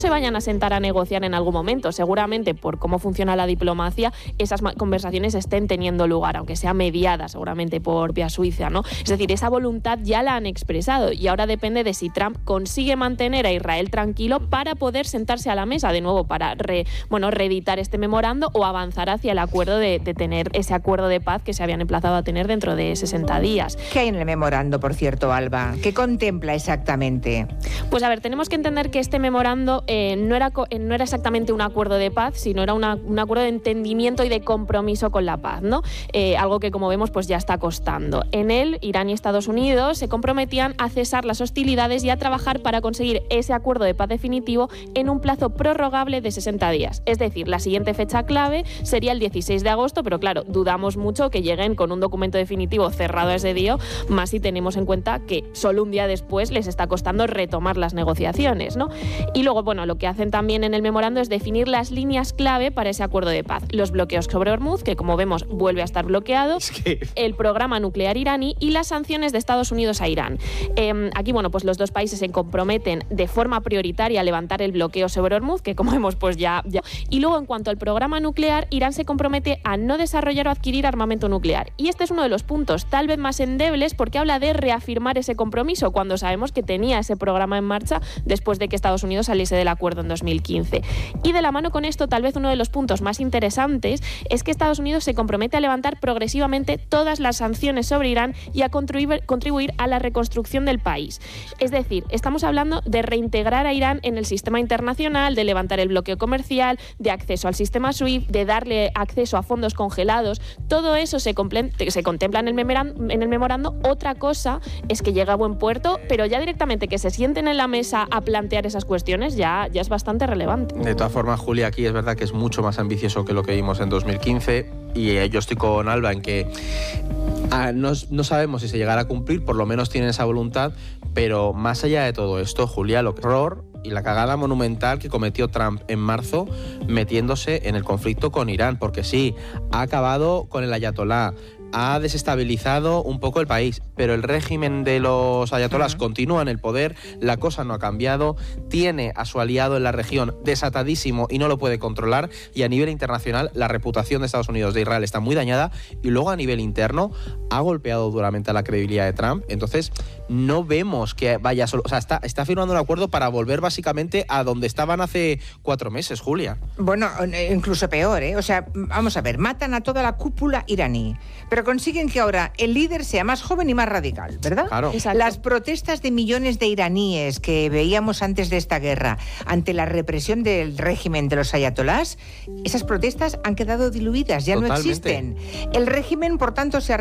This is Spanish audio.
se vayan a sentar a negociar en algún momento. Seguramente, por cómo funciona la diplomacia, esas conversaciones estén teniendo lugar, aunque sea mediada seguramente por vía suiza, ¿no? Es decir, esa voluntad ya la han expresado y ahora depende de si Trump consigue mantener a Israel tranquilo para poder sentarse a la mesa de nuevo para reeditar este memorando o avanzar hacia el acuerdo de tener ese acuerdo de paz que se habían emplazado a tener dentro de 60 días. ¿Qué hay en el memorando, por cierto, Alba? ¿Qué contempla exactamente? Pues a ver, tenemos que entender que este memorando no era exactamente un acuerdo de paz, sino era un acuerdo de entendimiento y de compromiso con la paz, ¿no? Algo que, como vemos, pues ya está costando. En él, Irán y Estados Unidos se comprometían a cesar las hostilidades y a trabajar para conseguir ese acuerdo de paz definitivo en un plazo prorrogable de 60 días. Es decir, la siguiente fecha clave sería el 16 de agosto, pero claro, dudamos mucho que lleguen con un documento definitivo cerrado ese día, más si tenemos en cuenta que solo un día después les está costando retomar las negociaciones, ¿no? Y luego, bueno, lo que hacen también en el memorando es definir las líneas clave para ese acuerdo de paz. Los bloqueos sobre Hormuz, que como vemos vuelve a estar bloqueado, el programa nuclear iraní y las sanciones de Estados Unidos a Irán. Aquí, bueno, pues los dos países se comprometen de forma prioritaria a levantar el bloqueo sobre Hormuz, que como vemos, pues ya. Y luego, en cuanto al programa nuclear, Irán se compromete a no desarrollar o adquirir armamento nuclear. Y este es uno de los puntos tal vez más endebles porque habla de reafirmar ese compromiso cuando sabemos que tenía ese programa en marcha después de que Estados Unidos saliese del acuerdo en 2015. Y de la mano con esto, tal vez uno de los puntos más interesantes es que Estados Unidos se compromete a levantar progresivamente todas las sanciones sobre Irán y a contribuir a la reconstrucción del país. Es decir, estamos hablando de reintegrar a Irán en el sistema internacional, de levantar el bloqueo comercial, de acceso al sistema SWIFT, de darle acceso a fondos congelados. Todo eso se contempla en el memorando. Otra cosa es que llegue a buen puerto, pero ya directamente que se sienten en la mesa a plantear esas cuestiones ya es bastante relevante. De todas formas, Julia, aquí es verdad que es mucho más ambicioso que lo que vimos en 2015 y yo estoy con Alba en que no sabemos si se llegará a cumplir, por lo menos tienen esa voluntad, pero más allá de todo esto, Julia, el error y la cagada monumental que cometió Trump en marzo metiéndose en el conflicto con Irán, porque sí, ha acabado con el ayatolá, ha desestabilizado un poco el país, pero el régimen de los ayatolás continúa en el poder, la cosa no ha cambiado, tiene a su aliado en la región desatadísimo y no lo puede controlar, y a nivel internacional la reputación de Estados Unidos, de Israel, está muy dañada, y luego a nivel interno ha golpeado duramente a la credibilidad de Trump. Entonces no vemos que vaya solo, o sea, está firmando un acuerdo para volver básicamente a donde estaban hace 4 meses, Julia. Bueno, incluso peor, ¿eh? O sea, vamos a ver, matan a toda la cúpula iraní, pero consiguen que ahora el líder sea más joven y más radical, ¿verdad? Claro. Exacto. Las protestas de millones de iraníes que veíamos antes de esta guerra ante la represión del régimen de los ayatolás, esas protestas han quedado diluidas, ya Totalmente. no existen. El régimen, por tanto, se ha